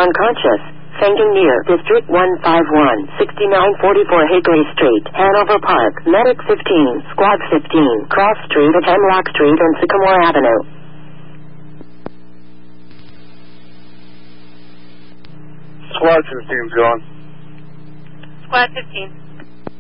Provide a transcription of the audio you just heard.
unconscious. Fainting near District 151, 6944 Hickory Street, Hanover Park, Medic 15, Squad 15, Cross Street at Hemlock Street and Sycamore Avenue. Squad 15's gone. Squad 15.